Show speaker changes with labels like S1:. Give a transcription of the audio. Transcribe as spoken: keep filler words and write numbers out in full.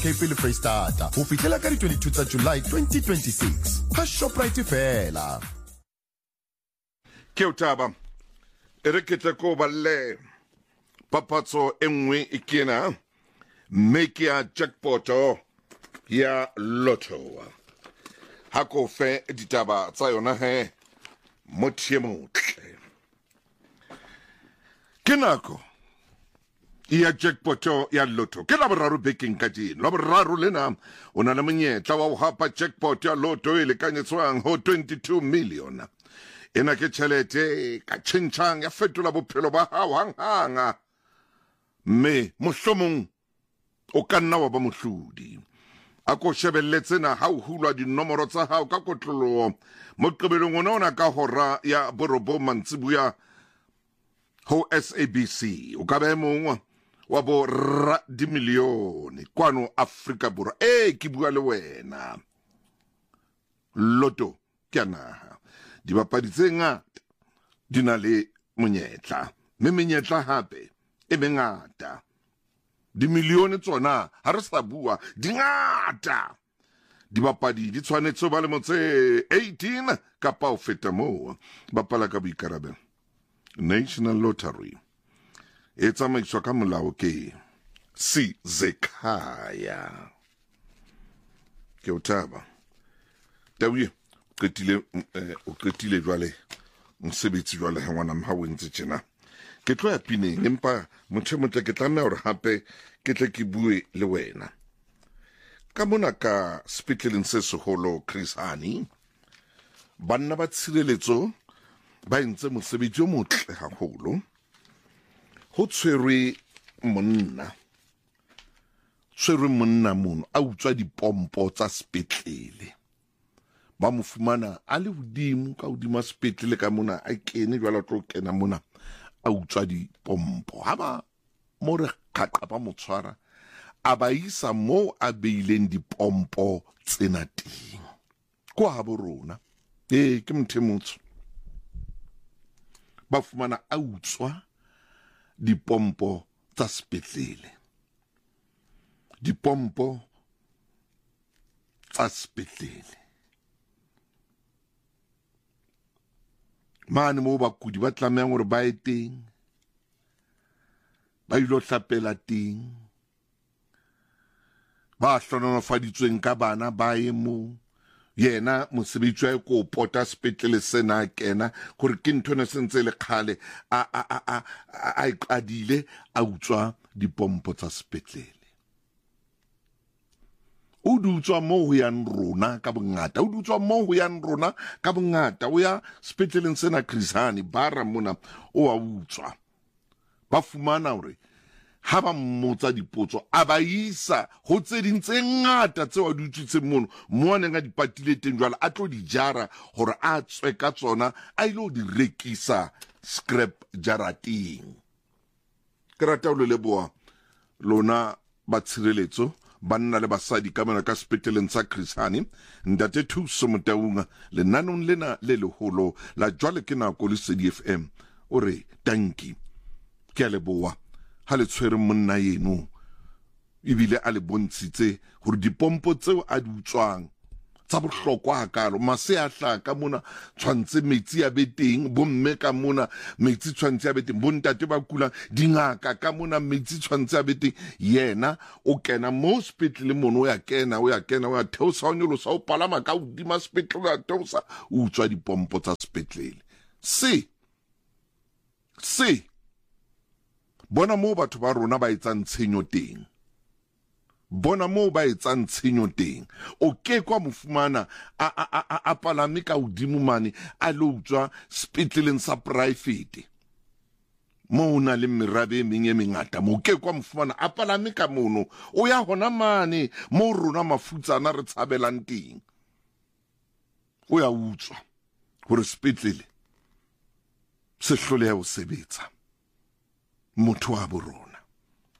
S1: Cape le Freestata ho fihlela ka di twenty-two tsa July twenty twenty-six ha Shoprite fela.
S2: Ke utaba ere ke tla ko balle papatso enngwe ikena make ya jackpot ya lotto ha ko fe ditaba tsa yona he motlhe ke nako ya jackpot ya lotto ke la boraro bekeng ka dino la boraro lena o na le monyetla wa ho hapa jackpot ya lotto e lekanyetswang ho twenty-two million ena ke tšhelete ka tšhentšhang ya fetola bophelo ba hao hanghanga mme mohlomong o ka nna wa ba mohlodi a ko shebelletse na ha o hulwa dinomoro tsa hao ka kotloloho mo qebelong ona ona ka hora ya borobo mantsibuya ho S A B C o ka be mongwe wa bo ra di milione kwano Afrika Borwa e ke bua le wena lotto ke naha di bapadi tse ngata di na le monyetla mme menyetla hape e mengata di milione tsona ha re sa bua di ngata di bapadi di tshwanetse ba le motse eighteen kapa o feta moo bapala ka boikarabelo. National Lottery e tsamaiswa ka molao ke Sizekhaya ke utaba tawi ketile o ketile jwale mosebetsi jwale ha ngwana mha o ntse tjena ke tlo ya pineng empa motho motho ke tlameha hore hape ke tle ke bue le wena ka mona ka spetleleng se seholo Chris Hani banna ba tshireletso ba ntse mosebetsi o motle haholo ho tshwerwe monna tshwerwe monna mono a utswa dipompo tsa spetlele ba mo fumana a le hodimo ka hodima spetlele ka mona a kene jwala tlo kena mona a utswa dipompo ha ba mo re khaqa ba mo tshwara a ba isa mo a beileng dipompo tsena teng ko ha bo rona eh ke mthemotso ba fumana a utswa dipompo tsa spetlele dipompo tsa spetlele mane mo bakudi ba tlameha hore ba eteng ba ilo hlapela teng ba hlononofaditsweng ka bana ba ye mo yena mosebetsi wa ko pota spetlele sena kena gore ke ntho ne sentse le khale a a a a a iqadile a utswa dipompo tsa spetlele o dutswa mo ho yan rona ka bongata o dutswa mo ho yan rona ka bongata o ya spetleleng sena Chris Hani bara mona o a utswa ba fumana hore ha ba mmotsa dipotso a ba isa ho tse ding tse ngata tse wa dutsitse mono mo neng a dipatile teng jwala a tlo di jara hore a tswe ka tsona a ile di rekisa scrap jarating ke rata o le leboa lona ba tshireletso banna le basadi ka mona ka spetleleng sa Chris Hani ndate Thuso Motaunga le nanong lena le leholo la jwale ke nako le C D F M ore tanki ke a leboa ha le tshwere monna yeno ibile a le bontshitse hore dipompo tseo a di utswang tsa bohlokwa hakalo mase a hla ka mona tshwantse metsi a beteng bomme ka mona metsi tshwantse a beteng bontate ba kula dingaka ka mona metsi tshwantse a beteng yena o kena mo spetlele mono o ya kena o ya kena o ya theosa o nyolosa o palama ka hodima spetlele o ya theosa o utswa dipompo tsa spetlele se se bona mo batho ba rona ba etsang tshenyo teng bona mo ba etsang tshenyo teng o ke kwa mofumana a a a a palame ka hodimo mane a lo utswa spetleleng sa private mo una le merabe e meng e mengata mo ke kwa mofumana a palame ka mono o ya hona mane mo rona mafutsana re tshabelang teng o ya utswa hore spetlele se hloleha ho sebetsa motho wa borona